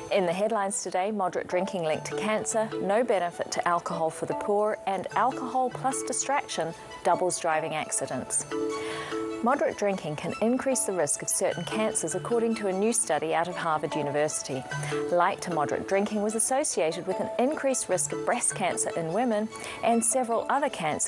In the headlines today, moderate drinking linked to cancer, no benefit to alcohol for the poor, and alcohol plus distraction doubles driving accidents. Moderate drinking can increase the risk of certain cancers, according to a new study out of Harvard University. Light to moderate drinking was associated with an increased risk of breast cancer in women and several other cancers